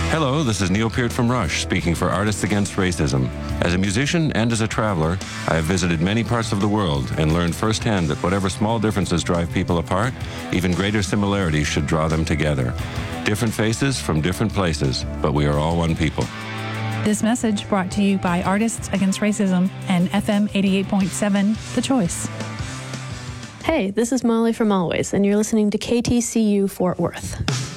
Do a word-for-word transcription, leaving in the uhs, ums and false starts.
Hello, this is Neil Peart from Rush, speaking for Artists Against Racism. As a musician and as a traveler, I have visited many parts of the world and learned firsthand that whatever small differences drive people apart, even greater similarities should draw them together. Different faces from different places, but we are all one people. This message brought to you by Artists Against Racism and F M eighty-eight point seven, The Choice. Hey, this is Molly from Always, and you're listening to K T C U Fort Worth.